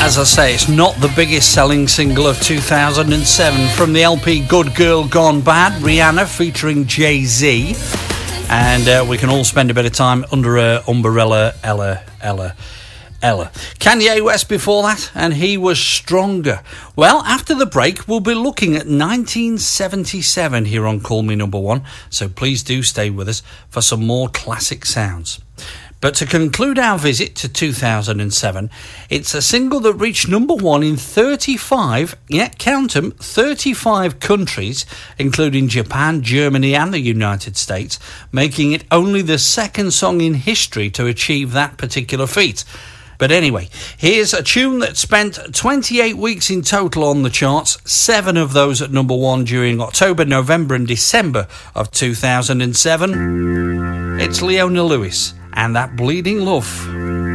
As I say, it's not the biggest selling single of 2007 from the LP Good Girl Gone Bad, Rihanna featuring Jay-Z. And we can all spend a bit of time under her umbrella, Ella. Kanye West before that, and He Was Stronger. Well, after the break, we'll be looking at 1977 here on Call Me Number One, so please do stay with us for some more classic sounds. But to conclude our visit to 2007, it's a single that reached number one in 35, count 'em, 35 countries, including Japan, Germany and the United States, making it only the second song in history to achieve that particular feat. But anyway, here's a tune that spent 28 weeks in total on the charts, 7 of those at number one during October, November and December of 2007. It's Leona Lewis and That Bleeding Love.